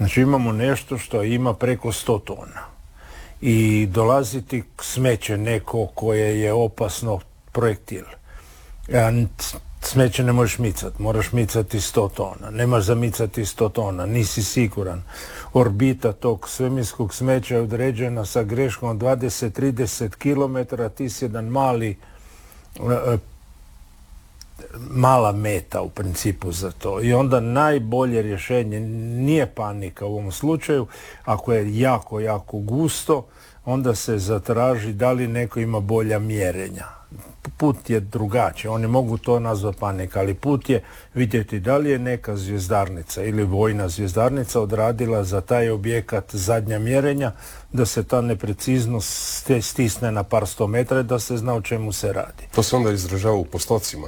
Znači imamo nešto što ima preko 100 tona. I dolaziti smeće neko koje je opasno projektil. Smeće ne možeš micati, moraš micati 100 tona. Nemaš za micati 100 tona, nisi siguran. Orbita tog svemirskog smeća je određena sa greškom 20-30 km, ti si jedan mala meta u principu za to. I onda najbolje rješenje nije panika u ovom slučaju. Ako je jako, jako gusto, onda se zatraži da li neko ima bolja mjerenja. Put je drugačiji, oni mogu to nazvati panika, ali put je vidjeti da li je neka zvjezdarnica ili vojna zvjezdarnica odradila za taj objekat zadnja mjerenja, da se ta nepreciznost stisne na par 100 metara, da se zna o čemu se radi. To se onda izražava u postocima?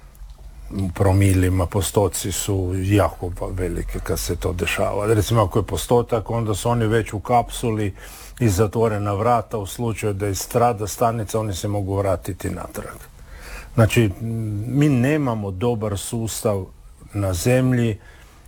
U promilima, postoci su jako velike kad se to dešava. Recimo ako je postotak, onda su oni već u kapsuli i zatvorena vrata, u slučaju da strada stanica, oni se mogu vratiti natrag. Znači, mi nemamo dobar sustav na zemlji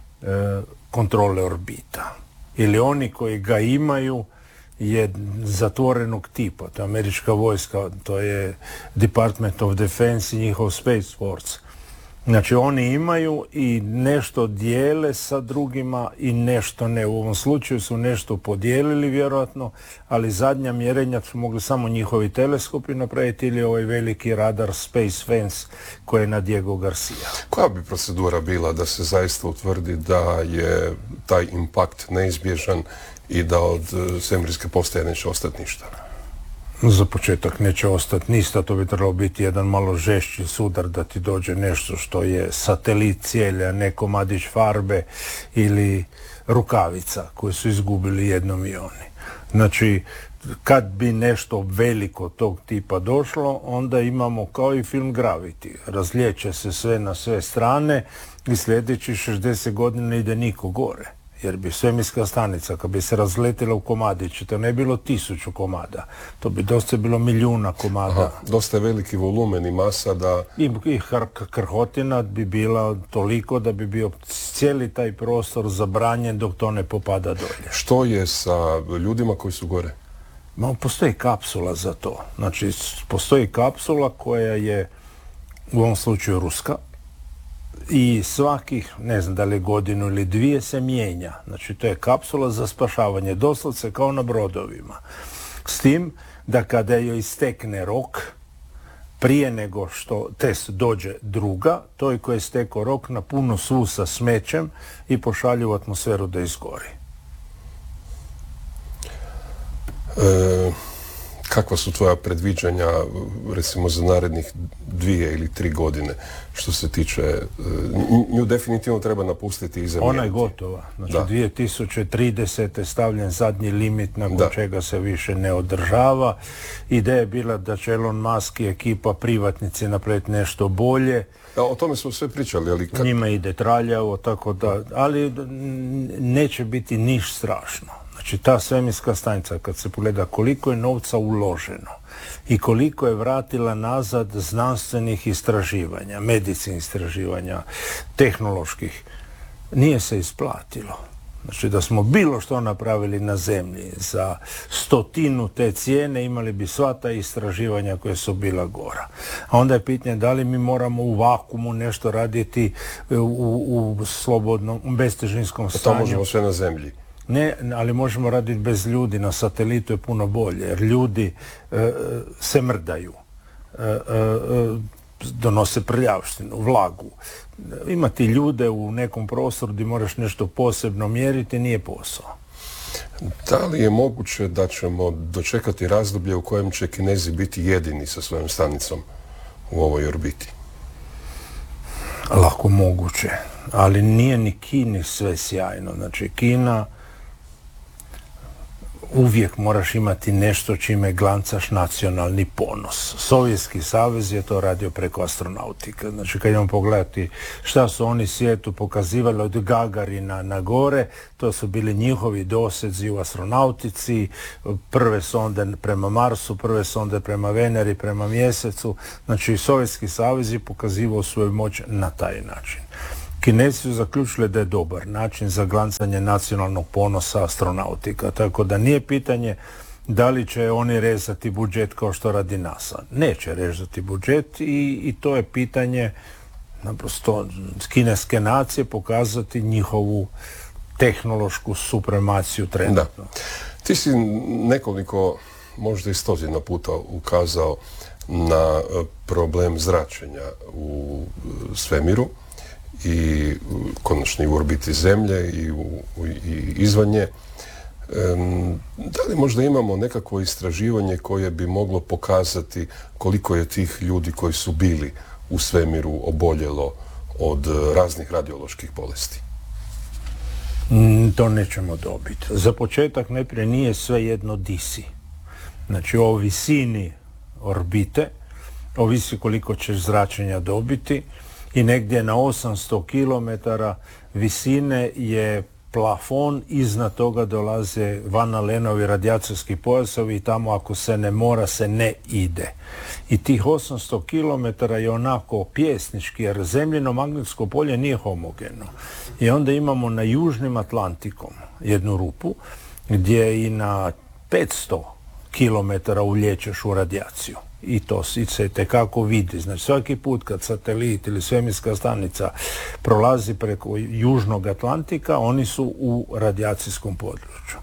kontrole orbita. Ili oni koji ga imaju je zatvorenog tipa. To je američka vojska, to je Department of Defense i njihov Space Force. Znači oni imaju i nešto dijele sa drugima i nešto ne. U ovom slučaju su nešto podijelili vjerojatno, ali zadnja mjerenja su mogli samo njihovi teleskopi napraviti ili ovaj veliki radar Space Fence koji je na Diego Garcia. Koja bi procedura bila da se zaista utvrdi da je taj impakt neizbježan i da od svemirske postaje neće ostati ništa? Za početak neće ostati ništa, to bi trebalo biti jedan malo žešći sudar da ti dođe nešto što je satelit cijeli, a ne komadić farbe ili rukavica koju su izgubili jednom i oni. Znači, kad bi nešto veliko tog tipa došlo, onda imamo kao i film Gravity. Razlijeće se sve na sve strane i sljedeći 60 godina ide niko gore. Jer bi svemirska stanica, kad bi se razletila u komadiće, to ne bilo 1000 komada, to bi dosta bilo milijuna komada. Aha, dosta je veliki volumen i masa da... I krhotina bi bila toliko da bi bio cijeli taj prostor zabranjen dok to ne popada dolje. Što je sa ljudima koji su gore? Postoji kapsula za to. Znači, postoji kapsula koja je u ovom slučaju ruska, i svakih, ne znam da li godinu ili dvije, se mijenja. Znači, to je kapsula za spašavanje, doslovce kao na brodovima. S tim da kada joj istekne rok, prije nego što test dođe druga, toj koji je stekao rok napunu svu sa smećem i pošalju u atmosferu da izgori. Kakva su tvoja predviđanja, recimo, za narednih 2 ili 3 godine, što se tiče... Nju definitivno treba napustiti i zamijeniti. Ona je gotova. Znači, 2030. je stavljen zadnji limit nakon čega se više ne održava. Ideja je bila da će Elon Musk i ekipa privatnici napraviti nešto bolje. O tome smo sve pričali, ali... Njima ide traljavo, tako da... Ali neće biti niš strašno. Znači, ta svemirska stanica, kad se pogleda koliko je novca uloženo i koliko je vratila nazad znanstvenih istraživanja, medicinskih istraživanja, tehnoloških, nije se isplatilo. Znači, da smo bilo što napravili na zemlji za 100 te cijene, imali bi sva ta istraživanja koje su bila gora. A onda je pitanje da li mi moramo u vakumu nešto raditi u slobodnom, bestežinskom stanju. To možemo sve na zemlji. Ne, ali možemo raditi bez ljudi, na satelitu je puno bolje, jer ljudi se mrdaju, donose prljavštinu, vlagu. Imati ljude u nekom prostoru gdje moraš nešto posebno mjeriti nije posao. Da li je moguće da ćemo dočekati razdoblje u kojem će Kinezi biti jedini sa svojom stanicom u ovoj orbiti? Lako moguće, ali nije ni Kini sve sjajno. Znači, Kina... Uvijek moraš imati nešto čime glancaš nacionalni ponos. Sovjetski savez je to radio preko astronautike. Znači, kad idemo pogledati šta su oni svijetu pokazivali od Gagarina na gore, to su bili njihovi dosezi u astronautici, prve sonde prema Marsu, prve sonde prema Veneri, prema Mjesecu. Znači, Sovjetski savez je pokazivao svoju moć na taj način. Kinezi su zaključili da je dobar način za glancanje nacionalnog ponosa astronautika, tako da nije pitanje da li će oni rezati budžet kao što radi NASA. Neće rezati budžet i to je pitanje naprosto kineske nacije pokazati njihovu tehnološku supremaciju trenutno. Da. Ti si nekoliko, možda i stotinu puta ukazao na problem zračenja u svemiru i konačno i u orbiti Zemlje i izvan nje. Da li možda imamo nekakvo istraživanje koje bi moglo pokazati koliko je tih ljudi koji su bili u svemiru oboljelo od raznih radioloških bolesti? To nećemo dobiti. Za početak najprije nije svejedno di si. Znači o visini orbite ovisi koliko ćeš zračenja dobiti i negdje na 800 km visine je plafon, iznad toga dolaze Van Alenovi radijacijski pojasovi i tamo ako se ne mora se ne ide. I tih 800 km je onako pjesnički jer zemljino magnetsko polje nije homogeno. I onda imamo na južnim Atlantikom jednu rupu gdje i na 500 km ulječeš u radijaciju. I to se itekako vidi. Znači svaki put kad satelit ili svemirska stanica prolazi preko južnog Atlantika, oni su u radijacijskom području.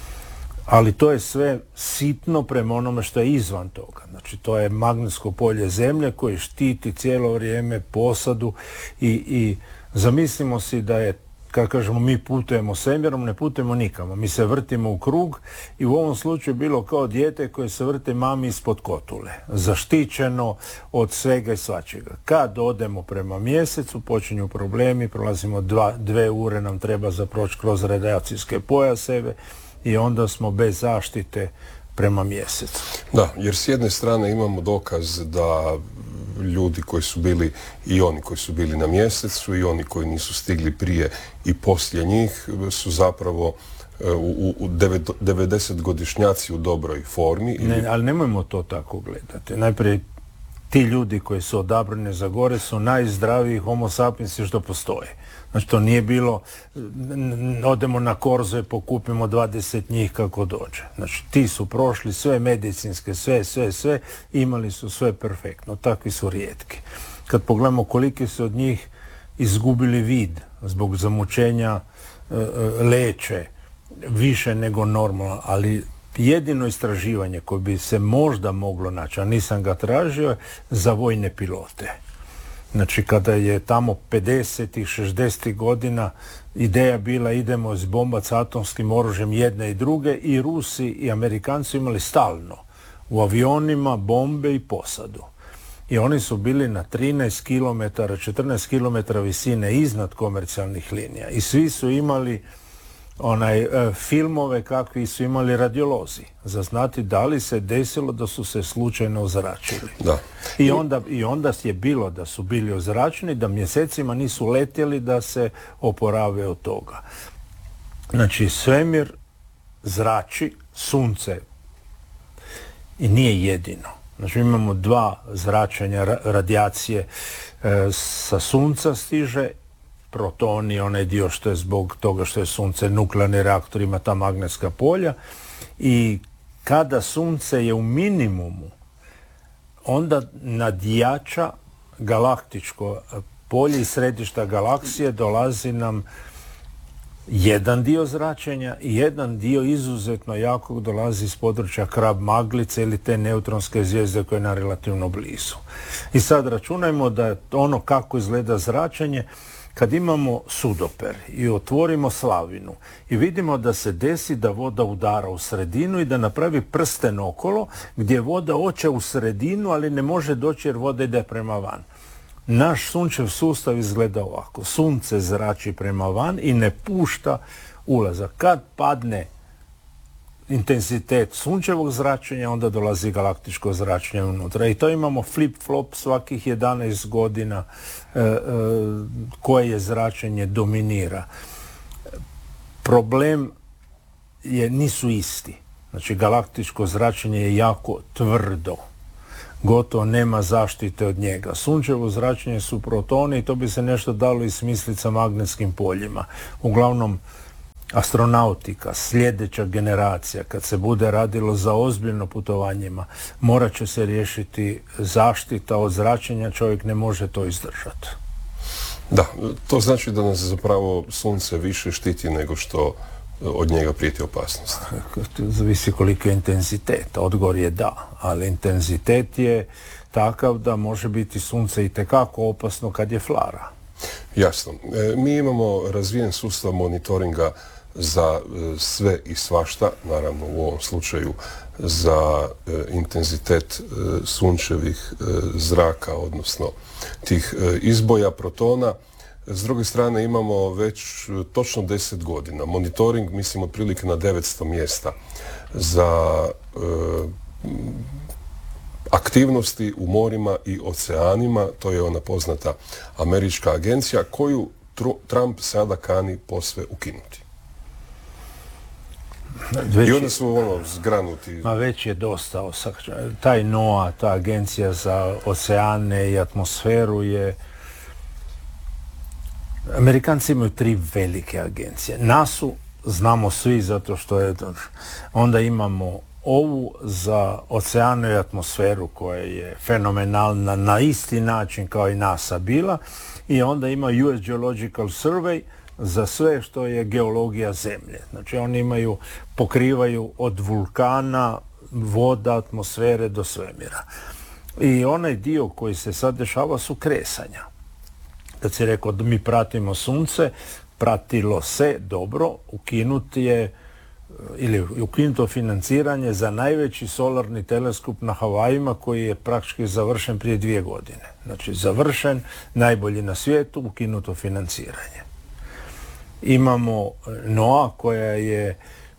Ali to je sve sitno prema onome što je izvan toga. Znači to je magnetsko polje Zemlje koje štiti cijelo vrijeme posadu i zamislimo si da je, kad kažemo mi putujemo svemirom, ne putujemo nikamo. Mi se vrtimo u krug i u ovom slučaju bilo kao dijete koje se vrti mami ispod kotule. Zaštićeno od svega i svačega. Kad odemo prema mjesecu, počinju problemi, prolazimo 2 ure nam treba za proći kroz radijacijske pojaseve i onda smo bez zaštite prema mjesecu. Da, jer s jedne strane imamo dokaz da ljudi koji su bili i oni koji su bili na mjesecu i oni koji nisu stigli prije i poslije njih su zapravo u 90-godišnjaci u dobroj formi. Ne, ali nemojmo to tako gledati. Najprije ti ljudi koji su odabrani za gore su najzdraviji homo sapiensi što postoje. Znači to nije bilo odemo na korzo i pokupimo 20 njih kako dođe. Znači ti su prošli sve medicinske, sve, imali su sve perfektno. Takvi su rijetki. Kad pogledamo koliki su od njih izgubili vid zbog zamućenja leće više nego normalno, ali jedino istraživanje koje bi se možda moglo naći, a nisam ga tražio, za vojne pilote. Znači kada je tamo 50-ih, 60-ih godina ideja bila idemo zbombati s atomskim oružjem jedne i druge i Rusi i Amerikanci imali stalno u avionima bombe i posadu. I oni su bili na 13 km, 14 km visine iznad komercijalnih linija. I svi su imali filmove kakvi su imali radiolozi za znati da li se desilo da su se slučajno ozračili. Da. I onda je bilo da su bili ozračeni, da mjesecima nisu letjeli da se oporave od toga. Znači svemir zrači, sunce i nije jedino. Znači imamo 2 zračenja radijacije sa sunca stiže, protoni, onaj dio što je zbog toga što je sunce nuklearni reaktor, ima ta magnetska polja i kada sunce je u minimumu, onda nadjača galaktičko polje i središta galaksije dolazi nam jedan dio zračenja i jedan dio izuzetno jakog dolazi iz područja Krab Maglice ili te neutronske zvijezde koje je na relativno blizu. I sad računajmo da ono kako izgleda zračenje kad imamo sudoper i otvorimo slavinu i vidimo da se desi da voda udara u sredinu i da napravi prsten okolo gdje voda hoće u sredinu, ali ne može doći jer voda ide prema van. Naš sunčev sustav izgleda ovako. Sunce zrači prema van i ne pušta ulazak. Kad padne intenzitet sunčevog zračenja, onda dolazi galaktičko zračenje unutra. I to imamo flip-flop svakih 11 godina koje zračenje dominira. Problem nisu isti. Znači, galaktičko zračenje je jako tvrdo. gotovo nema zaštite od njega. Sunčevo zračenje su protoni i to bi se nešto dalo i smisliti sa magnetskim poljima. Uglavnom, astronautika, sljedeća generacija, kad se bude radilo za ozbiljno putovanjima, morat će se riješiti zaštita od zračenja, čovjek ne može to izdržati. Da, to znači da nas zapravo sunce više štiti nego što od njega prijeti opasnost. Zavisi koliko je intenzitet. Odgovor je da, ali intenzitet je takav da može biti sunce itekako opasno kad je flara. Jasno. Mi imamo razvijen sustav monitoringa za sve i svašta, naravno u ovom slučaju za intenzitet sunčevih zraka, odnosno tih izboja protona. S druge strane imamo već točno 10 godina monitoring, mislim otprilike na 900 mjesta za aktivnosti u morima i oceanima. To je ona poznata američka agencija koju Trump sada kani posve ukinuti. I onda su zgranuti. Ma već je dosta. Taj NOAA, ta agencija za oceane i atmosferu je... Amerikanci imaju 3 velike agencije. NASU znamo svi zato što je... Onda imamo ovu za oceane i atmosferu koja je fenomenalna na isti način kao i NASA bila. I onda ima US Geological Survey za sve što je geologija zemlje. Znači oni pokrivaju od vulkana, voda, atmosfere do svemira. I onaj dio koji se sad dešava su kresanja. Kad si rekao da mi pratimo sunce, pratilo se dobro, ukinuto financiranje za najveći solarni teleskop na Havajima koji je praktički završen prije 2 godine. Znači završen, najbolji na svijetu, ukinuto financiranje. Imamo NOAA koja je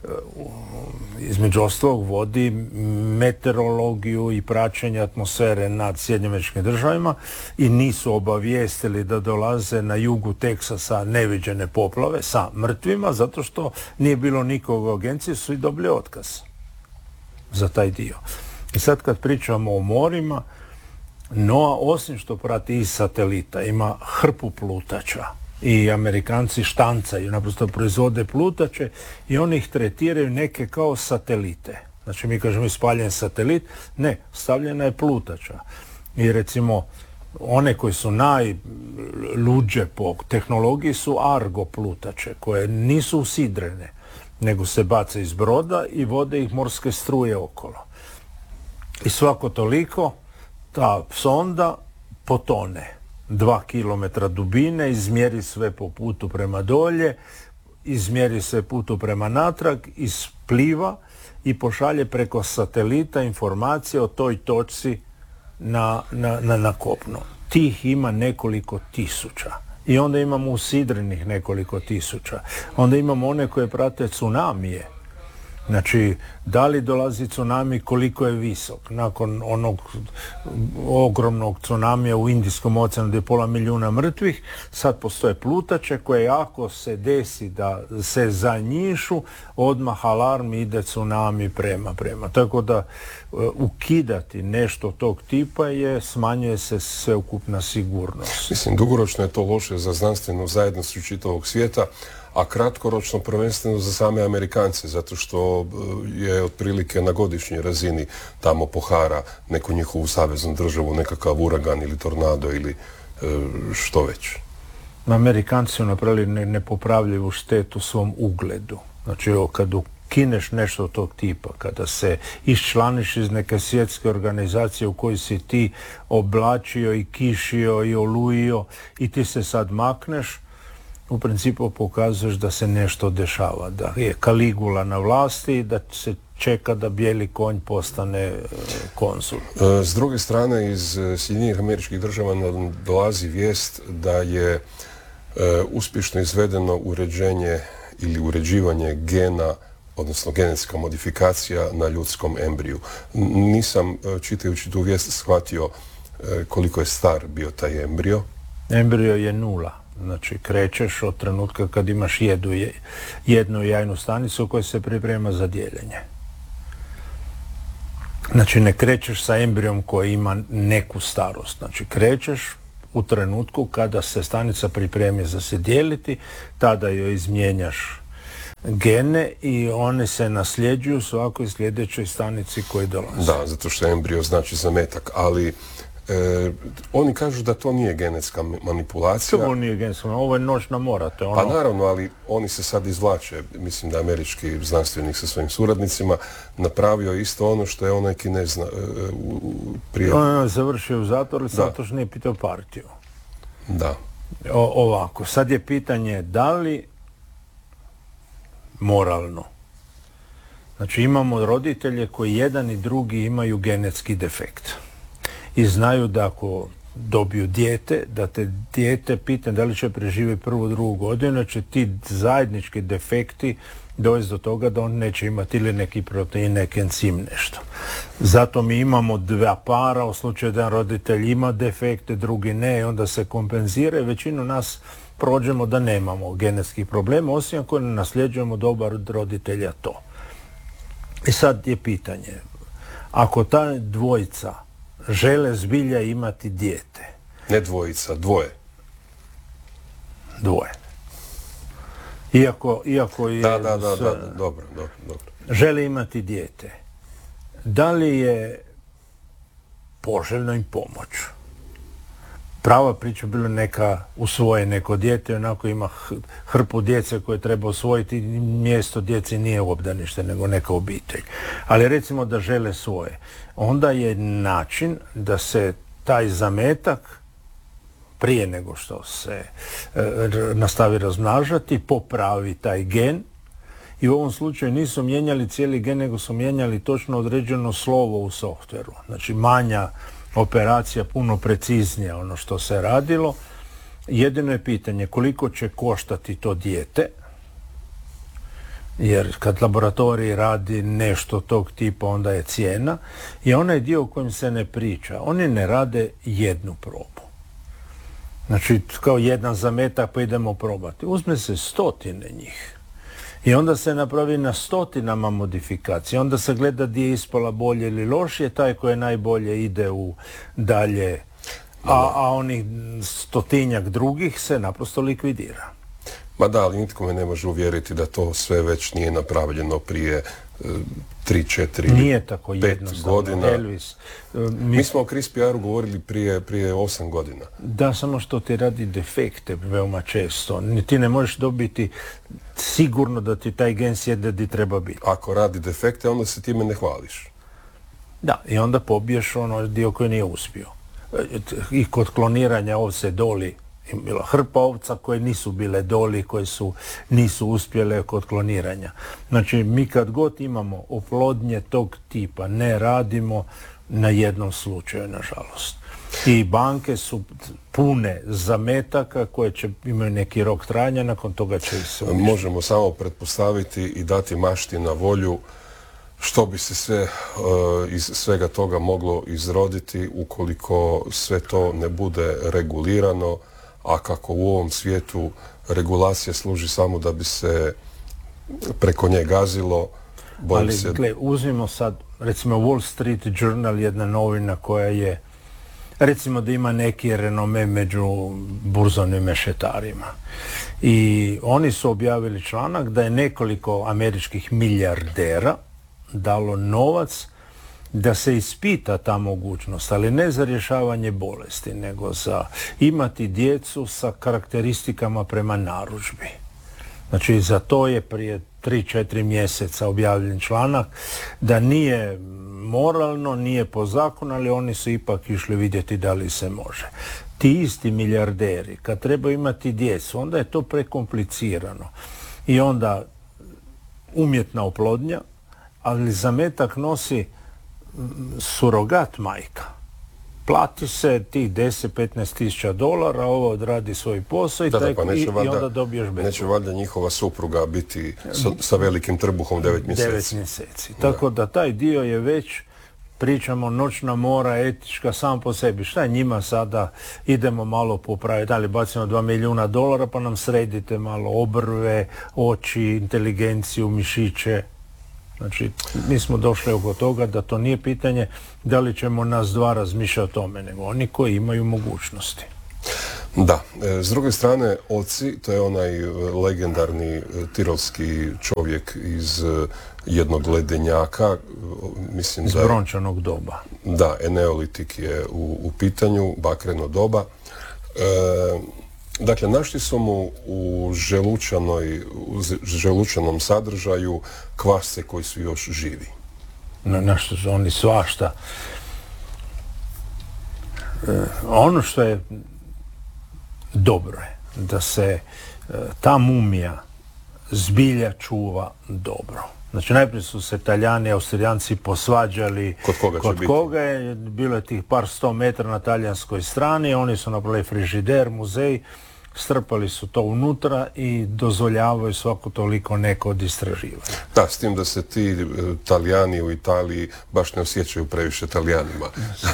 između ostalog vodi meteorologiju i praćenje atmosfere nad Sjedinjenim Državama i nisu obavijestili da dolaze na jugu Teksasa neviđene poplave sa mrtvima zato što nije bilo nikog u agenciji, su i dobili otkaz za taj dio. I sad kad pričamo o morima, NOAA osim što prati iz satelita ima hrpu plutača. I Amerikanci štancaju, naprosto proizvode plutače i oni ih tretiraju neke kao satelite. Znači mi kažemo ispaljen satelit, ne, stavljena je plutača. I recimo one koji su najluđe po tehnologiji su Argo plutače, koje nisu usidrene, nego se bace iz broda i vode ih morske struje okolo. I svako toliko ta sonda potone. 2 kilometra dubine, izmjeri sve po putu prema dolje, izmjeri sve putu prema natrag, ispliva i pošalje preko satelita informacije o toj točci na kopno. Tih ima nekoliko tisuća. I onda imamo usidrenih nekoliko tisuća. Onda imamo one koje prate tsunamije. Znači, da li dolazi tsunami, koliko je visok? Nakon onog ogromnog tsunamija u Indijskom oceanu gdje je 500 milijuna mrtvih, sad postoje plutače koje ako se desi da se zanjišu, odmah alarm ide tsunami prema. Tako da ukidati nešto tog tipa smanjuje se sveukupna sigurnost. Mislim, dugoročno je to loše za znanstvenu zajednicu čitavog svijeta, a kratkoročno prvenstveno za same Amerikance, zato što je otprilike na godišnjoj razini tamo pohara neku njihovu saveznu državu, nekakav uragan ili tornado ili što već. Amerikanci su napravili nepopravljivu štetu svom ugledu. Znači, kad ukineš nešto tog tipa, kada se iščlaniš iz neke svjetske organizacije u kojoj si ti oblačio i kišio i olujio i ti se sad makneš, u principu pokazuješ da se nešto dešava, da je Kaligula na vlasti i da se čeka da bijeli konj postane konzul. S druge strane, iz Sjedinjenih Američkih Država dolazi vijest da je uspješno izvedeno uređenje ili uređivanje gena, odnosno genetska modifikacija na ljudskom embriju. Nisam, čitajući tu vijest, shvatio koliko je star bio taj embrio. Embrio je 0. Znači, krećeš od trenutka kad imaš jednu jajnu stanicu koja se priprema za dijeljenje. Znači ne krećeš sa embrijom koji ima neku starost. Znači krećeš u trenutku kada se stanica pripremi za se dijeliti, tada joj izmijenjaš gene i one se nasljeđuju svakoj sljedećoj stanici koji dolazi. Da, zato što embrio znači zametak, ali oni kažu da to nije genetska manipulacija. Ovo nije genetska, ovo je noćna mora. To je ono... Pa naravno, ali oni se sad izvlače. Mislim da je američki znanstvenik sa svojim suradnicima napravio isto ono što je onaj Kinez prije... On je završio u zatvoru, zato što nije pitao partiju. Da. Ovako, sad je pitanje da li moralno. Znači imamo roditelje koji jedan i drugi imaju genetski defekt. I znaju da ako dobiju dijete, da te dijete pita da li će preživjeti prvu, drugu godinu, će ti zajednički defekti dovesti do toga da on neće imati ili neki protein, neki enzim, nešto. Zato mi imamo dva para, u slučaju da jedan roditelj ima defekte, drugi ne, i onda se kompenzira i većinu nas prođemo da nemamo genetskih problema, osim ako ne nasljeđujemo dobar od roditelja to. I sad je pitanje, ako ta dvojica žele zbilja imati dijete. Ne dvojica, dvoje. Dvoje. Iako je... Da, dobro. Žele imati dijete. Da li je poželjno im pomoć? Prava priča bilo neka usvoje neko dijete, onako ima hrpu djece koje treba usvojiti, mjesto djeci nije obdanište, nego neka obitelj. Ali recimo da žele svoje. Onda je način da se taj zametak, prije nego što se nastavi razmnažati, popravi taj gen. I u ovom slučaju nisu mijenjali cijeli gen, nego su mijenjali točno određeno slovo u softveru. Znači manja operacija, puno preciznija ono što se radilo. Jedino je pitanje koliko će koštati to dijete, jer kad laboratorij radi nešto tog tipa, onda je cijena. I onaj dio o kojem se ne priča, oni ne rade jednu probu. Znači, kao jedan zametak pa idemo probati. Uzme se 100 njih. I onda se napravi na 100 modifikacija. Onda se gleda gdje je ispala bolje ili lošije. Taj koji je najbolje ide u dalje, a onih 100 drugih se naprosto likvidira. Ma da, ali nitko me ne može uvjeriti da to sve već nije napravljeno prije 3, 4, nije tako 5 godina. Elvis, mi smo o CRISPR-u govorili prije 8 godina. Da, samo što ti radi defekte veoma često. Ti ne možeš dobiti sigurno da ti taj gen sjede gdje treba biti. Ako radi defekte, onda se time ne hvališ. Da, i onda pobiješ ono dio koji nije uspio. I kod kloniranja ovce doli, bila hrpa ovca koje nisu bile doli, koje nisu uspjele kod kloniranja. Znači, mi kad god imamo oplodnje tog tipa, ne radimo na jednom slučaju, nažalost. I banke su pune zametaka koje imaju neki rok trajanja, nakon toga će se uništiti. Možemo samo pretpostaviti i dati mašti na volju što bi se sve iz svega toga moglo izroditi ukoliko sve to ne bude regulirano, a kako u ovom svijetu regulacija služi samo da bi se preko nje gazilo. Ali uzmimo sad, recimo Wall Street Journal, jedna novina koja je, recimo da ima neki renome među burzovnim mešetarima. I oni su objavili članak da je nekoliko američkih milijardera dalo novac da se ispita ta mogućnost, ali ne za rješavanje bolesti, nego za imati djecu sa karakteristikama prema narudžbi. Znači, za to je prije 3-4 mjeseca objavljen članak da nije moralno, nije po zakonu, ali oni su ipak išli vidjeti da li se može. Ti isti milijarderi, kad treba imati djecu, onda je to prekomplicirano. I onda umjetna oplodnja, ali zametak nosi surogat majka. Plati se tih 10-15 tisuća dolara, ovo odradi svoj posao i onda dobiješ besplatno. Neće valjda njihova supruga biti sa velikim trbuhom 9 mjeseci. 9 mjeseci. Tako da taj dio je već, pričamo, noćna mora, etička, sam po sebi. Šta je njima sada? Idemo malo popraviti, ali bacimo $2 milijuna pa nam sredite malo obrve, oči, inteligenciju, mišiće. Znači, mi smo došli oko toga da to nije pitanje da li ćemo nas dva razmišljati o tome, nego oni koji imaju mogućnosti. Da, s druge strane, oci, to je onaj legendarni tirolski čovjek iz jednog ledenjaka, mislim iz brončanog doba. Da, Eneolitik je u pitanju, bakreno doba. Dakle, našli su mu u želučanom sadržaju kvasce koji su još živi. Našli su oni svašta. Ono što je dobro je da se ta mumija zbilja čuva dobro. Znači, najprije su se Talijani i Austrijanci posvađali kod koga je, bilo je tih par 100 metara na talijanskoj strani, oni su napravili frižider, muzej, strpali su to unutra i dozvoljavaju svako toliko neko od istraživanja. Da, s tim da se ti Talijani u Italiji baš ne osjećaju previše Talijanima.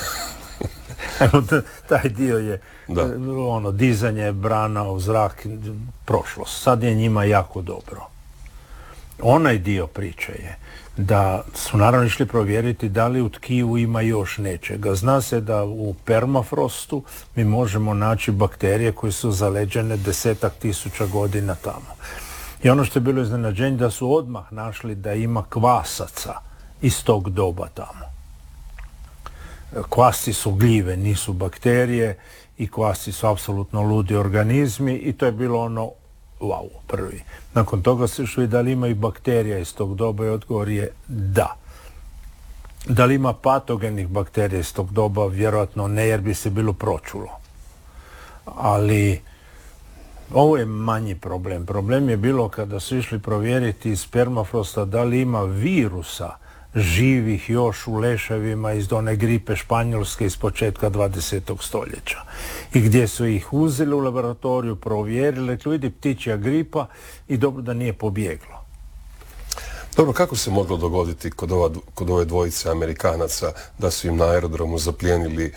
Taj dio je dizanje brana u zrak prošlost. Sad je njima jako dobro. Onaj dio priče je da su naravno išli provjeriti da li u tkivu ima još nečega. Zna se da u permafrostu mi možemo naći bakterije koje su zaleđene 10.000 godina tamo. I ono što je bilo iznenađenje da su odmah našli da ima kvasaca iz tog doba tamo. Kvasci su gljive, nisu bakterije i kvasci su apsolutno ludi organizmi i to je bilo ono wow, prvi. Nakon toga se išli da li ima i bakterija iz tog doba i odgovor je da. Da li ima patogenih bakterija iz tog doba? Vjerojatno ne, jer bi se bilo pročulo. Ali ovo je manji problem. Problem je bilo kada su išli provjeriti iz permafrosta da li ima virusa živih još u leševima iz one gripe španjolske iz početka 20. stoljeća. I gdje su ih uzeli u laboratoriju, provjerili, vidi ptičja gripa i dobro da nije pobjeglo. Dobro, kako se moglo dogoditi kod ove dvojice Amerikanaca da su im na aerodromu zaplijenili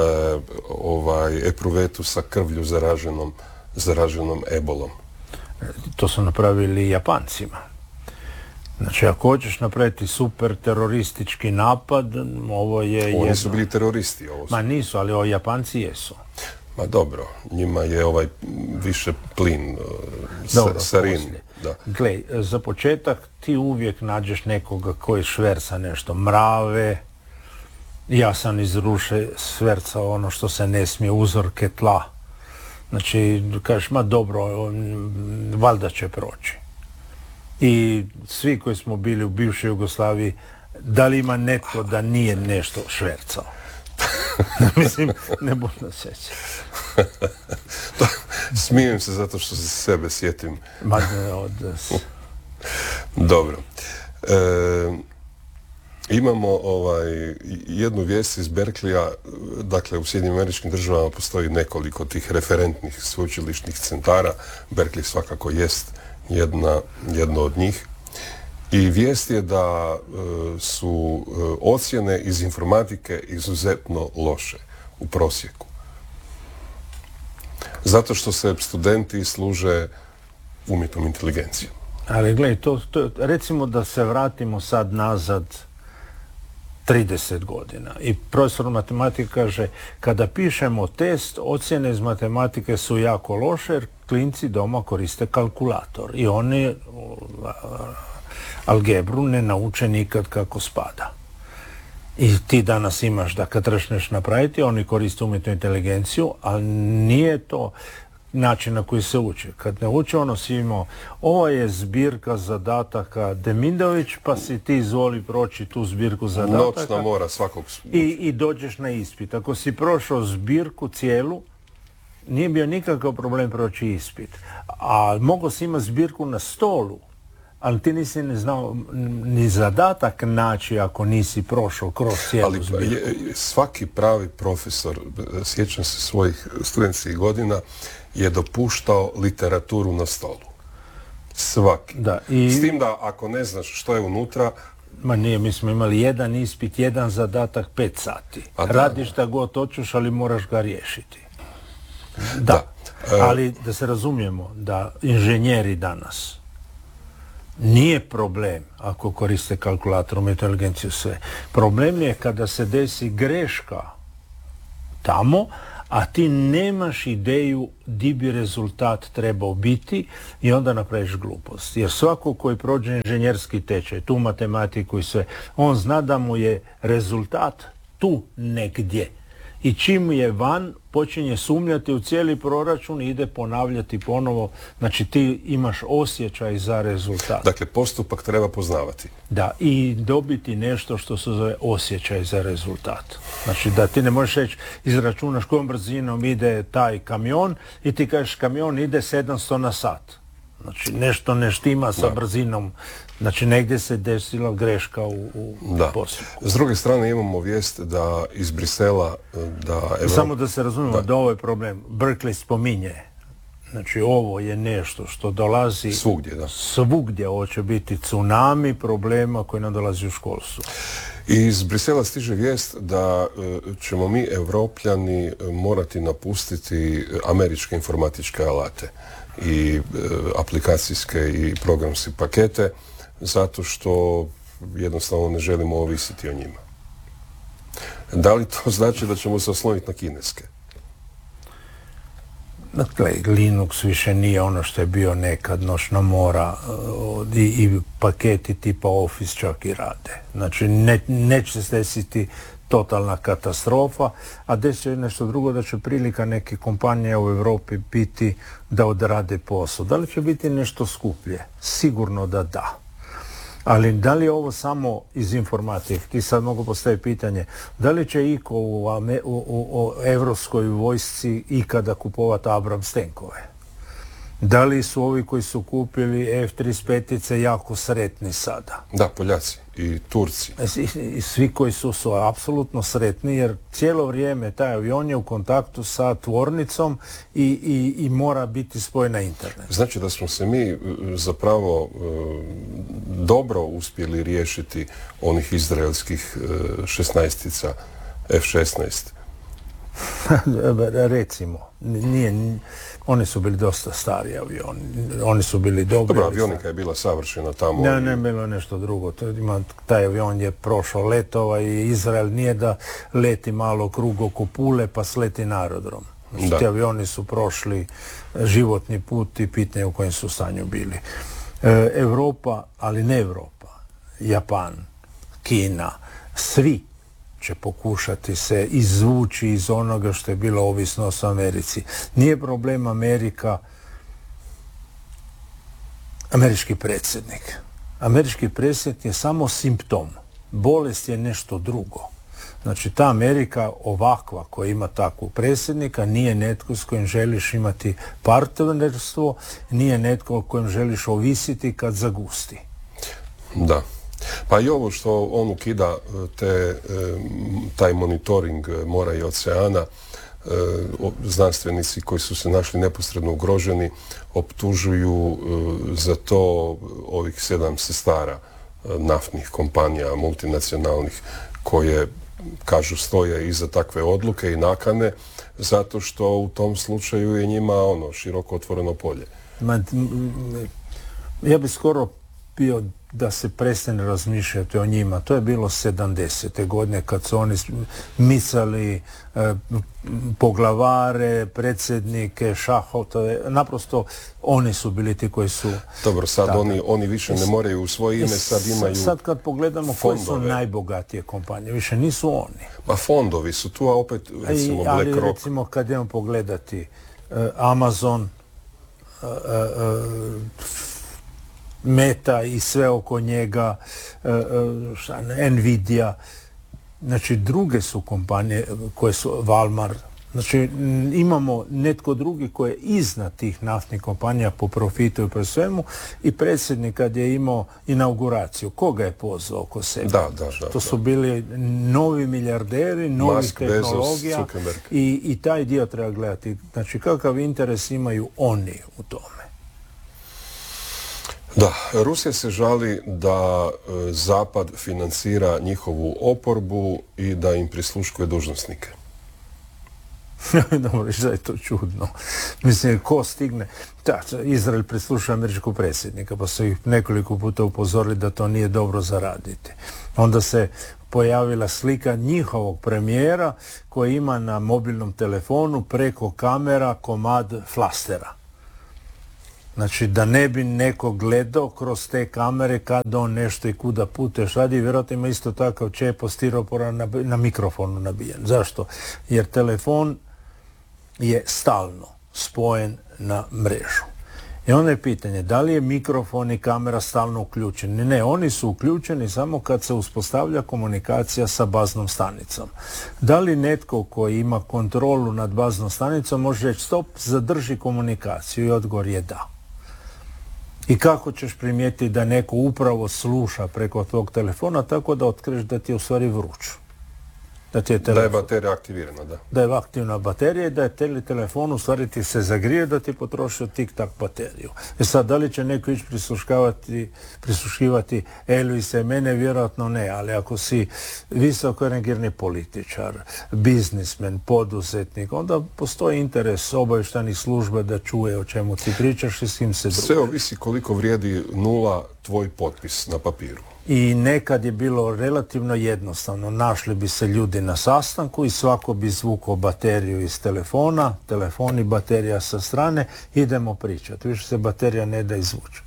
epruvetu sa krvlju zaraženom ebolom? To su napravili Japancima. Znači, ako hoćeš napraviti super teroristički napad, ovo je Oni su bili teroristi. Ma nisu, ali Japanci jesu. Ma dobro, njima je više plin, sarin. Da. Gle, za početak ti uvijek nađeš nekoga koji šverca nešto. Mrave, ja sam iz Ruše švercao ono što se ne smije, uzorke tla. Znači, kažeš, ma dobro, valjda će proći. I svi koji smo bili u bivšoj Jugoslaviji, da li ima netko da nije nešto švercao? Mislim, ne budno sjeća. Smijem se zato što se sebe sjetim. Dobro. Imamo jednu vijest iz Berkeleya. Dakle, u Sjedinjenim Američkim Državama postoji nekoliko tih referentnih sveučilišnih centara. Berkeley svakako jest jedno od njih. I vijest je da su ocjene iz informatike izuzetno loše u prosjeku. Zato što se studenti služe umjetnom inteligencijom. Ali gledaj, recimo da se vratimo sad nazad 30 godina i profesor matematike kaže kada pišemo test, ocjene iz matematike su jako loše jer klinci doma koriste kalkulator i oni algebru ne nauče nikad kako spada. I ti danas imaš da kad trešneš napraviti, oni koriste umjetnu inteligenciju, ali nije to način na koji se uči. Kad ne uči, ono si imao, ovo je zbirka zadataka Demindović, pa si ti izvoli proći tu zbirku zadataka. Noćna mora svakog. I dođeš na ispit. Ako si prošao zbirku cijelu, nije bio nikakav problem proći ispit. A mogao si imati zbirku na stolu, ali ti nisi ne znao ni zadatak naći ako nisi prošao kroz cijelu zbirku. Svaki pravi profesor, sjećam se svojih studentskih godina, je dopuštao literaturu na stolu. Svaki. Da, s tim da ako ne znaš što je unutra... Ma nije, mi smo imali jedan ispit, jedan zadatak, 5 sati. Radiš šta god hoćeš, ali moraš ga riješiti. Da. Ali da se razumijemo, da inženjeri danas Nije problem ako koriste kalkulator, inteligenciju, sve. Problem je kada se desi greška tamo, a ti nemaš ideju di bi rezultat trebao biti i onda napraviš glupost. Jer svako koji prođe inženjerski tečaj, tu matematiku i sve, on zna da mu je rezultat tu negdje. I čim je van, počinje sumnjati u cijeli proračun i ide ponavljati ponovo. Znači ti imaš osjećaj za rezultat. Dakle, postupak treba poznavati. Da, i dobiti nešto što se zove osjećaj za rezultat. Znači da ti ne možeš reći, izračunaš kojom brzinom ide taj kamion i ti kažeš kamion ide 700 na sat. Znači nešto ne štima sa brzinom. Znači negdje se desila greška u postupku. S druge strane imamo vijest da iz Brisela Samo da se razumijemo da ovo je problem. Berkeley spominje. Znači ovo je nešto što dolazi svugdje. Ovo će biti tsunami problema koji nam dolazi u školstvu. Iz Brisela stiže vijest da ćemo mi Evropljani morati napustiti američke informatičke alate i aplikacijske i programske pakete zato što jednostavno ne želimo ovisiti o njima. Da li to znači da ćemo se osloniti na kineske? Dakle, Linux više nije ono što je bio nekad, noćna mora i paketi tipa Office čak i rade. Znači, neće se desiti totalna katastrofa, a desit će nešto drugo, da će prilika neke kompanije u Europi biti da odrade posao. Da li će biti nešto skuplje? Sigurno da da. Ali da li je ovo samo iz informatike? Ti sad mogu postaviti pitanje, da li će iko u evropskoj vojsci ikada kupovati Abrams tenkove? Da li su ovi koji su kupili F-35 jako sretni sada? Da, Poljaci i Turci. I svi koji su apsolutno sretni, jer cijelo vrijeme taj avion je u kontaktu sa tvornicom i mora biti spojen na internet. Znači da smo se mi zapravo dobro uspjeli riješiti onih izraelskih 16-tica F-16. Recimo, oni su bili dosta stari avioni, oni su bili dobri. Dobro, avionika je bila savršena tamo. Ne, bilo nešto drugo. Taj avion je prošao letova i Izrael nije da leti malo krug oko Pule pa sleti na aerodrom. Znači, ti avioni su prošli životni put i pitanje u kojem su stanju bili. Europa, ali ne Europa, Japan, Kina, svi će pokušati se izvući iz onoga što je bilo ovisnost o Americi. Nije problem američki predsjednik. Američki predsjednik je samo simptom. Bolest je nešto drugo. Znači ta Amerika ovakva koja ima takvog predsjednika nije netko s kojim želiš imati partnerstvo, nije netko kojim želiš ovisiti kad zagusti. Da. Pa i ovo što on ukida taj monitoring mora i oceana, znanstvenici koji su se našli neposredno ugroženi optužuju za to ovih 7 sestara naftnih kompanija multinacionalnih koje kažu stoje iza takve odluke i nakane zato što u tom slučaju je njima široko otvoreno polje. Ja bi skoro bio da se prestane razmišljati o njima. To je bilo 70. godine kad su oni micali poglavare, predsjednike, šahotove. Naprosto oni su bili ti koji su... Dobro, sad oni više ne moraju u svoje ime, sad imaju sad kad pogledamo koje su najbogatije kompanije, više nisu oni. Ma fondovi su tu, a opet recimo BlackRock. Ali recimo kad idemo pogledati Amazon, Meta i sve oko njega, Nvidia, znači druge su kompanije koje su Walmart. Znači imamo netko drugi koji je iznad tih naftnih kompanija po profitu i po svemu i predsjednik kad je imao inauguraciju, koga je pozvao oko sebe? To su bili novi milijarderi, novih tehnologija i taj dio treba gledati. Znači kakav interes imaju oni u tome. Da, Rusija se žali da Zapad financira njihovu oporbu i da im prisluškuje dužnosnike. Dobro, što je to čudno. Mislim, ko stigne... Da, Izrael prislušao američkog predsjednika, pa su ih nekoliko puta upozorili da to nije dobro zaraditi. Onda se pojavila slika njihovog premijera koji ima na mobilnom telefonu preko kamera komad flastera. Znači, da ne bi neko gledao kroz te kamere kad on nešto i kuda puteš radi, vjerojatno ima isto takav čep od stiropora na mikrofonu nabijen. Zašto? Jer telefon je stalno spojen na mrežu. I onda je pitanje, da li je mikrofon i kamera stalno uključeni? Ne, oni su uključeni samo kad se uspostavlja komunikacija sa baznom stanicom. Da li netko koji ima kontrolu nad baznom stanicom može reći stop, zadrži komunikaciju? I odgovor je da. I kako ćeš primijetiti da neko upravo sluša preko tvog telefona tako da otkriješ da ti je u stvari vruć? Da je baterija aktivirana, da. Da je aktivna baterija i da je telefon u stvari ti se zagrije da ti potrošio tik-tak bateriju. Sad, da li će neko ići prisluškivati Elvisa i mene? Vjerojatno ne, ali ako si visoko rangirani političar, biznismen, poduzetnik, onda postoji interes obavještajnih služba da čuje o čemu ti pričaš i s kim se družiš. Sve ovisi koliko vrijedi nula tvoj potpis na papiru. I nekad je bilo relativno jednostavno. Našli bi se ljudi na sastanku i svako bi zvukao bateriju iz telefona, telefon i baterija sa strane, idemo pričati. Više se baterija ne da izvući.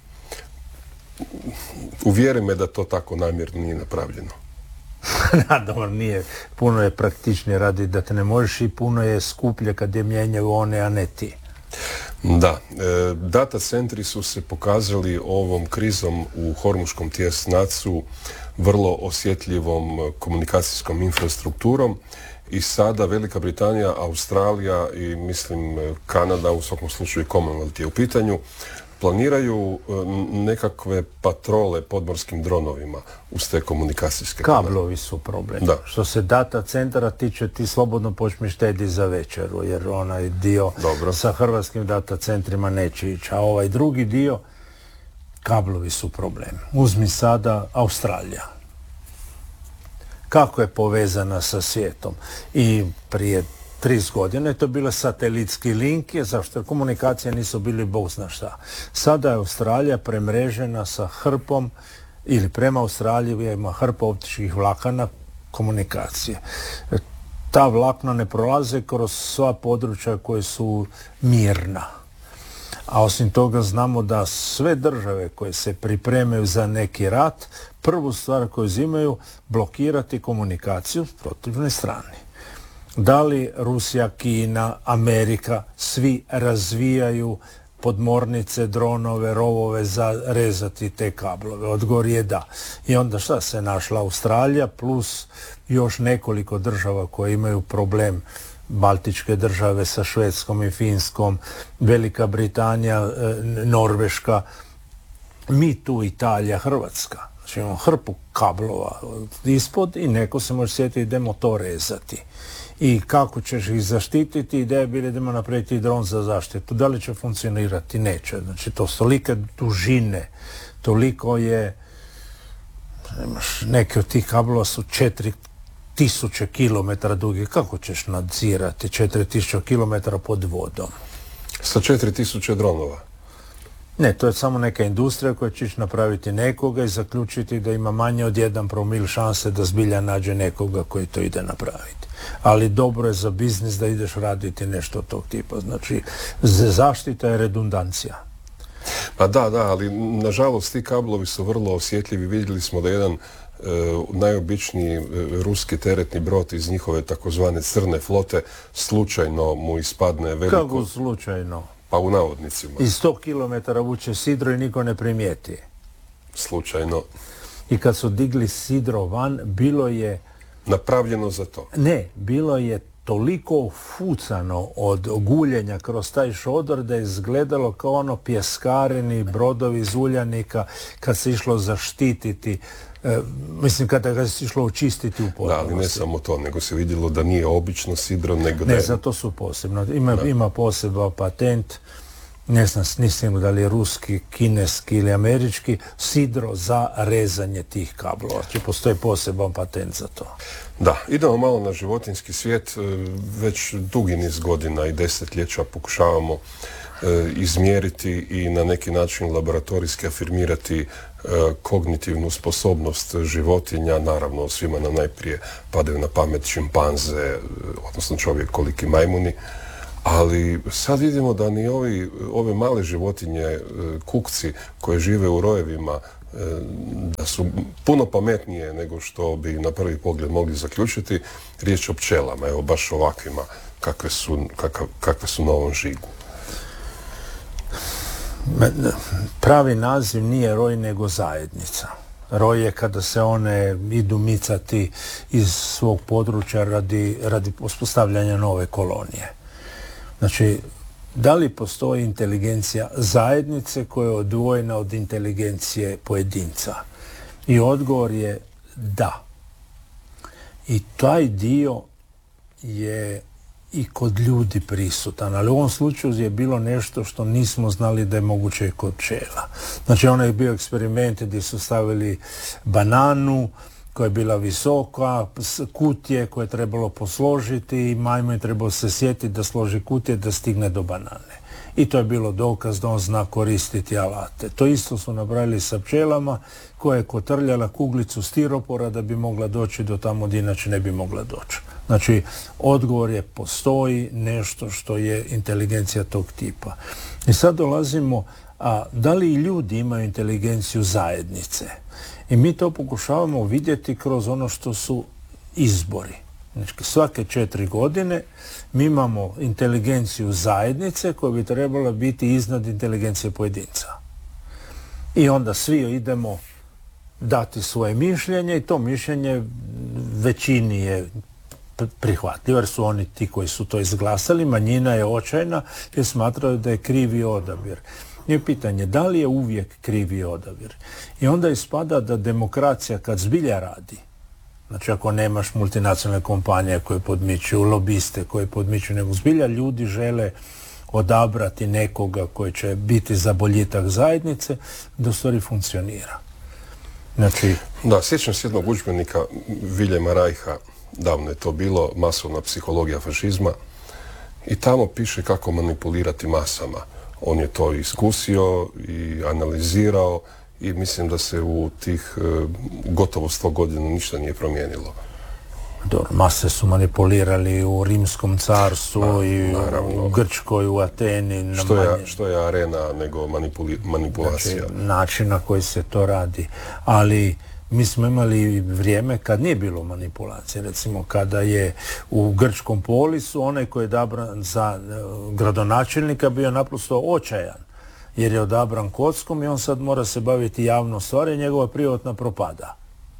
Uvjeri me da to tako namjerno nije napravljeno. Dobro, nije. Puno je praktičnije radi da te ne možeš i puno je skuplje kad je mijenjaju one, a ne ti. Da, data centri su se pokazali ovom krizom u Hormuškom tjesnacu vrlo osjetljivom komunikacijskom infrastrukturom i sada Velika Britanija, Australija i mislim Kanada, u svakom slučaju Commonwealth je u pitanju, planiraju nekakve patrole podmorskim dronovima uz te komunikacijske kanale. Kablovi su problem. Da. Što se data centara tiče, ti slobodno počmi štedi za večeru, jer onaj dio sa hrvatskim data centrima neće ići. A ovaj drugi dio, kablovi su problem. Uzmi sada Australija. Kako je povezana sa svijetom? I prije 30 godina je to bilo satelitski link, zašto jer komunikacije nisu bili bog zna šta. Sada je Australija premrežena sa hrpom, ili prema Australiji ima hrpa optičkih vlakana komunikacije. Ta vlakna ne prolaze kroz sva područja koje su mirna. A osim toga znamo da sve države koje se pripremaju za neki rat, prvu stvar koju uzimaju, blokirati komunikaciju s protivne strane. Da li Rusija, Kina, Amerika, svi razvijaju podmornice, dronove, rovove za rezati te kablove? Odgovor je da. I onda šta se našla Australija plus još nekoliko država koje imaju problem, Baltičke države sa Švedskom i Finskom, Velika Britanija, Norveška, mi tu Italija, Hrvatska. Znači imamo hrpu kablova ispod i neko se može sjetiti idemo to rezati. I kako ćeš ih zaštititi? Ideja je bila idemo napraviti dron za zaštitu. Da li će funkcionirati? Neće. Znači to su tolike dužine, toliko je, neke od tih kablova su 4000 km dugi. Kako ćeš nadzirati 4000 km pod vodom? Sa 4000 dronova? Ne, to je samo neka industrija koja će napraviti nekoga i zaključiti da ima manje od 1 promil šanse da zbilja nađe nekoga koji to ide napraviti. Ali dobro je za biznis da ideš raditi nešto tog tipa. Znači, zaštita je redundancija. Pa da, ali nažalost ti kablovi su vrlo osjetljivi. Vidjeli smo da jedan najobičniji ruski teretni brod iz njihove takozvane crne flote slučajno mu ispadne veliko... Kako slučajno? Pa u navodnicima. I 100 km vuče sidro i niko ne primijeti. Slučajno. I kad su digli sidro van, bilo je... Napravljeno za to? Ne, bilo je toliko fucano od guljenja kroz taj šodor da je izgledalo kao ono pjeskareni brodovi iz uljanika kad se išlo zaštititi, kada se išlo očistiti u potpunosti. Da, ali ne samo to, nego se vidjelo da nije obično sidro, nego da ne, je... zato su posebno. Ima poseban patent ne znam, nisam da li je ruski, kineski ili američki, sidro za rezanje tih kablova. Postoji poseban patent za to. Da, idemo malo na životinjski svijet. Već dugi niz godina i desetljeća pokušavamo izmjeriti i na neki način laboratorijski afirmirati kognitivnu sposobnost životinja. Naravno, svima nam najprije padaju na pamet šimpanze, odnosno čovjekoliki majmuni. Ali sad vidimo da ni ove male životinje, kukci koje žive u rojevima, da su puno pametnije nego što bi na prvi pogled mogli zaključiti. Riječ o pčelama, evo baš ovakvima kakve su na ovom žigu. Pravi naziv nije roj nego zajednica. Roj je kada se one idu micati iz svog područja radi uspostavljanja nove kolonije. Znači, da li postoji inteligencija zajednice koja je odvojena od inteligencije pojedinca? I odgovor je da. I taj dio je i kod ljudi prisutan, ali u ovom slučaju je bilo nešto što nismo znali da je moguće kod pčela. Znači, ono je bio eksperiment gdje su stavili bananu koja je bila visoka, kutije koje je trebalo posložiti i majmun je trebao se sjetiti da složi kutije da stigne do banane. I to je bilo dokaz da on zna koristiti alate. To isto su napravili sa pčelama koja je kotrljala kuglicu stiropora da bi mogla doći do tamo gdje inače ne bi mogla doći. Znači, odgovor je postoji nešto što je inteligencija tog tipa. I sad dolazimo, da li i ljudi imaju inteligenciju zajednice? I mi to pokušavamo vidjeti kroz ono što su izbori. Znači, svake 4 godine mi imamo inteligenciju zajednice koja bi trebala biti iznad inteligencije pojedinca. I onda svi idemo dati svoje mišljenje i to mišljenje većini je prihvatljivo jer su oni ti koji su to izglasali, manjina je očajna jer smatraju da je krivi odabir. Nije pitanje da li je uvijek krivi odabir. I onda ispada da demokracija kad zbilja radi, znači ako nemaš multinacionalne kompanije koje podmičuju, lobiste koje podmičuju, nego zbilja ljudi žele odabrati nekoga koji će biti za boljitak zajednice, da u stvari funkcionira. Znači... Da, sjećam se jednog udžbenika Viljema Rajha, davno je to bilo, masovna psihologija fašizma, i tamo piše kako manipulirati masama. On je to iskusio i analizirao i mislim da se u tih gotovo 100 godina ništa nije promijenilo. Dobro, mase su manipulirali u Rimskom carstvu i naravno. U Grčkoj, u Ateni. Što je arena nego manipulacija? Znači, način na koji se to radi. Ali mi smo imali vrijeme kad nije bilo manipulacije. Recimo, kada je u Grčkom polisu onaj koji je odabran za gradonačelnika bio naprosto očajan, jer je odabran kockom i on sad mora se baviti javnom stvari i njegova privatna propada.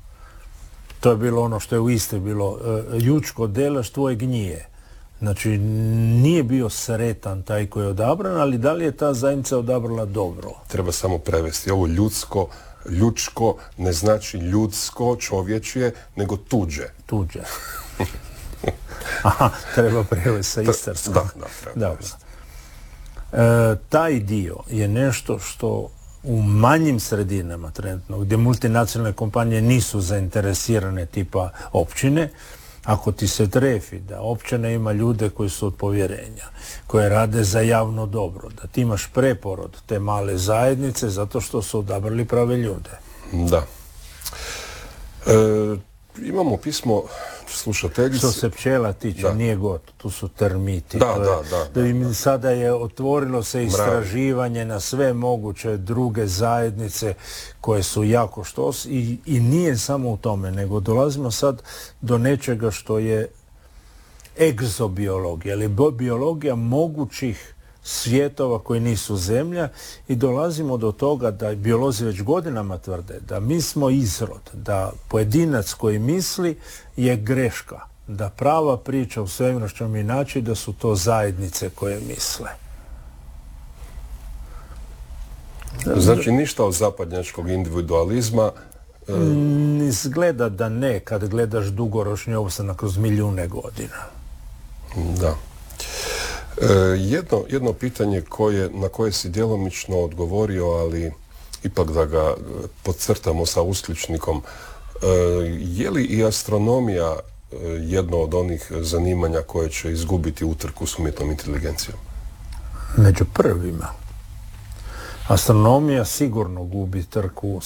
To je bilo ono što je u Istri bilo jučko delaš tvoje gnije. Znači, nije bio sretan taj koji je odabran, ali da li je ta zajednica odabrala dobro? Treba samo prevesti. Ovo ljudsko ne znači ljudsko, čovječje, nego tuđe. Tuđe. Aha, treba prevesti sa istarskog. Da, treba prevesti. Taj dio je nešto što u manjim sredinama trenutno, gdje multinacionalne kompanije nisu zainteresirane tipa općine, ako ti se trefi da općina ima ljude koji su od povjerenja, koje rade za javno dobro, da ti imaš preporod te male zajednice zato što su odabrali prave ljude. Da. Imamo pismo slušateljice. Što se pčela tiče, nije gotovo, tu su termiti. Da. Sada je otvorilo se istraživanje na sve moguće druge zajednice koje su jako štos i nije samo u tome, nego dolazimo sad do nečega što je egzobiologija, ili biologija mogućih svijetova koji nisu zemlja i dolazimo do toga da biolozi već godinama tvrde da mi smo izrod, da pojedinac koji misli je greška, da prava priča u svemiru što mi naći da su to zajednice koje misle. Znači ništa od zapadnjačkog individualizma? Izgleda da ne, kad gledaš dugoročni opstanak kroz milijune godina. Da. Jedno pitanje na koje si djelomično odgovorio, ali ipak da ga podcrtamo sa uskličnikom. Je li i astronomija jedno od onih zanimanja koje će izgubiti utrku s umjetnom inteligencijom? Među prvima. Astronomija sigurno gubi trku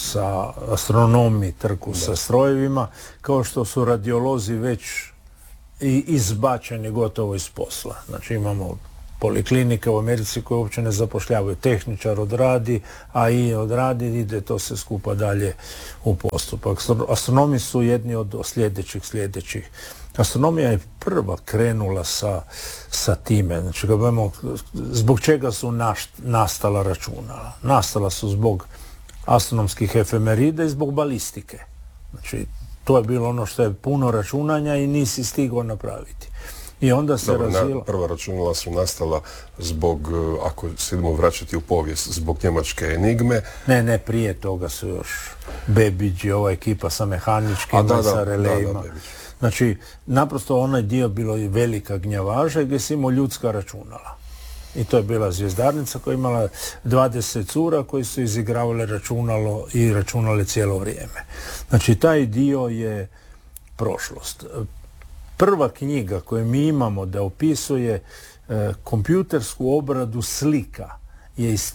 sa strojevima, kao što su radiolozi već i izbačeni gotovo iz posla. Znači imamo poliklinike u Americi koje uopće ne zapošljavaju. Tehničar odradi, a i odradi, ide to se skupa dalje u postupak. Astronomi su jedni od sljedećih. Astronomija je prva krenula sa time. Znači, zbog čega su nastala računala? Nastala su zbog astronomskih efemerida i zbog balistike. Znači, to je bilo ono što je puno računanja i nisi stigao napraviti. I onda se razvila... Prva računala su nastala zbog, ako se idemo vraćati u povijest, zbog njemačke enigme. Ne, prije toga su još Babbage, ova ekipa sa mehaničkim i sa relejima. Znači, naprosto onaj dio bilo je velika gnjavaža gdje si imao ljudska računala. I to je bila zvjezdarnica koja je imala 20 cura koji su izigravale računalo i računale cijelo vrijeme. Znači, taj dio je prošlost. Prva knjiga koju mi imamo da opisuje kompjutersku obradu slika je iz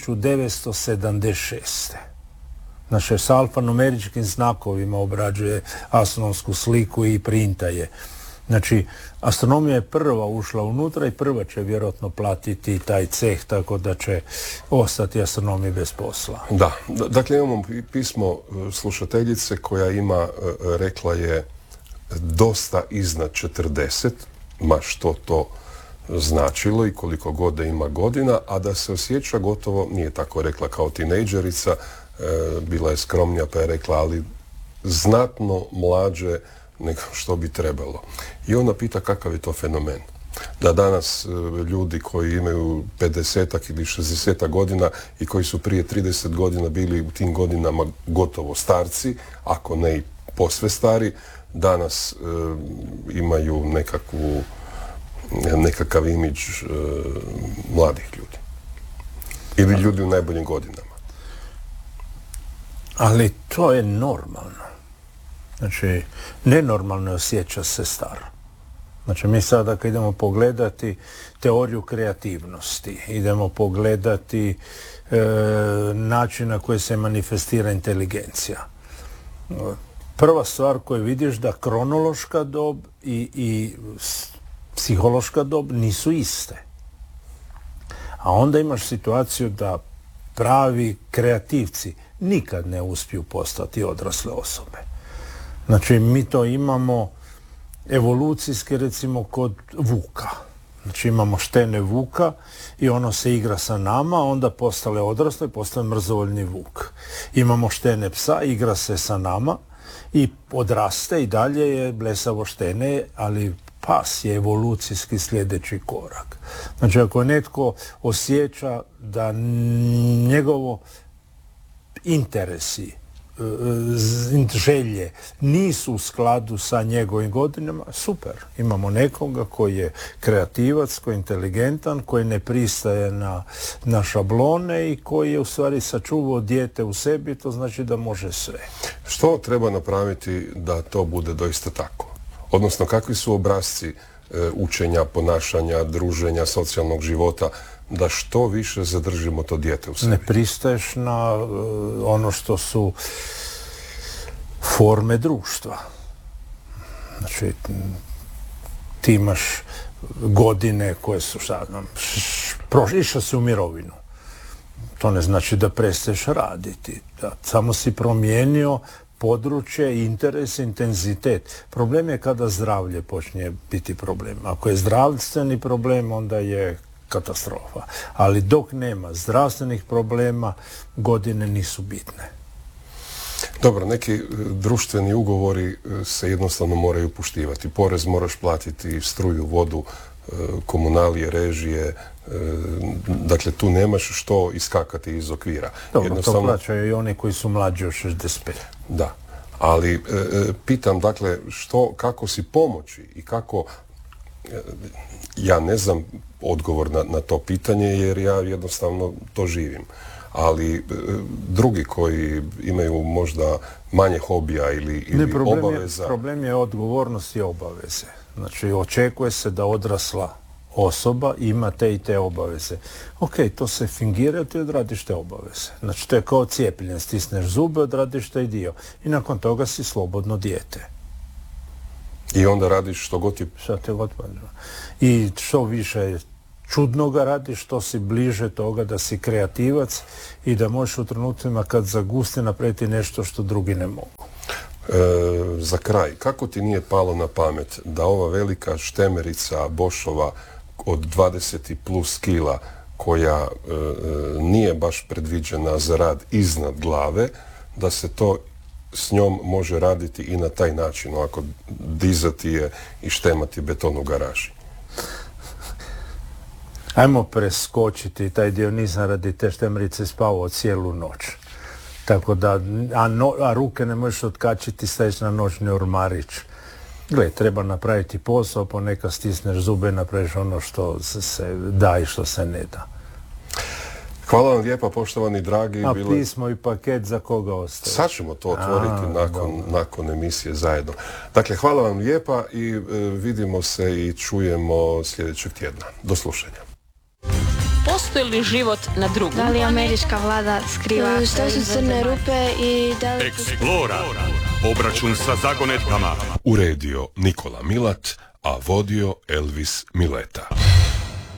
1976. Znači, s alfanumeričkim znakovima obrađuje astronomsku sliku i printa je. Znači, astronomija je prva ušla unutra i prva će vjerojatno platiti taj ceh, tako da će ostati astronomi bez posla. Da, dakle imamo pismo slušateljice koja ima, rekla je, dosta iznad 40, ma što to značilo i koliko god da ima godina, a da se osjeća gotovo, nije tako rekla kao tinejdžerica, bila je skromnija pa je rekla, ali znatno mlađe nego što bi trebalo. I ona pita kakav je to fenomen. Da danas ljudi koji imaju 50 ili 60 godina i koji su prije 30 godina bili u tim godinama gotovo starci, ako ne i posve stari, danas imaju nekakav imidž mladih ljudi. Ili ljudi u najboljim godinama. Ali to je normalno. Znači, nenormalno je osjeća se staro. Znači, mi sada kad idemo pogledati teoriju kreativnosti, idemo pogledati način na koji se manifestira inteligencija. Prva stvar koju vidiš da kronološka dob i psihološka dob nisu iste. A onda imaš situaciju da pravi kreativci nikad ne uspiju postati odrasle osobe. Znači, mi to imamo evolucijski, recimo, kod vuka. Znači, imamo štene vuka i ono se igra sa nama, onda postale odrasle i postane mrzovoljni vuk. Imamo štene psa, igra se sa nama i odraste i dalje je blesavo štene, ali pas je evolucijski sljedeći korak. Znači, ako netko osjeća da njegovo interesi, želje nisu u skladu sa njegovim godinama, super. Imamo nekoga koji je kreativac, koji je inteligentan, koji ne pristaje na šablone i koji je u stvari sačuvao dijete u sebi, to znači da može sve. Što treba napraviti da to bude doista tako? Odnosno, kakvi su obrasci učenja, ponašanja, druženja, socijalnog života, da što više zadržimo to dijete u sebi? Ne pristaješ na ono što su forme društva. Znači, ti imaš godine koje su, išao si u mirovinu. To ne znači da prestaješ raditi. Da, samo si promijenio područje, interes, intenzitet. Problem je kada zdravlje počne biti problem. Ako je zdravstveni problem, onda je katastrofa. Ali dok nema zdravstvenih problema, godine nisu bitne. Dobro, neki društveni ugovori se jednostavno moraju poštivati. Porez moraš platiti, struju, vodu, komunalije, režije, dakle tu nemaš što iskakati iz okvira. Dobro, to plaćaju i oni koji su mlađi od 65. Da, ali pitam dakle kako si pomoći i kako ja ne znam odgovor na to pitanje jer ja jednostavno to živim. Ali drugi koji imaju možda manje hobija ili obaveza... Problem je odgovornost i obaveze. Znači, očekuje se da odrasla osoba ima te i te obaveze. Ok, to se fingira, ti odradiš te obaveze. Znači, to je kao cijepljenje. Stisneš zube, odradiš taj dio. I nakon toga si slobodno dijete. I onda radiš što god ti... Šta te god padne. I što više čudnoga radiš, što si bliže toga da si kreativac i da možeš u trenucima kad zagusti napraviti nešto što drugi ne mogu. Za kraj, kako ti nije palo na pamet da ova velika štemerica Boschova od 20 plus kila koja nije baš predviđena za rad iznad glave, da se to s njom može raditi i na taj način, ovako dizati je i štemati beton u garaži? Ajmo preskočiti taj dio, nisam radi te štemerice spavao cijelu noć. Tako da, a ruke ne možeš otkačiti, staviš na noćni ormarić. Gle, treba napraviti posao, ponekad stisneš zube i napraviš ono što se da i što se ne da. Hvala vam lijepa, poštovani dragi. A pismo i paket za koga ostaje? Sad ćemo to otvoriti nakon emisije zajedno. Dakle, hvala vam lijepa i vidimo se i čujemo sljedećeg tjedna. Do slušanja. Postoji li život na drugom? Da li američka vlada skriva? Što su crne rupe i da li... Explora. Obračun sa zagonetkama. Uredio Nikola Milat, a vodio Elvis Mileta.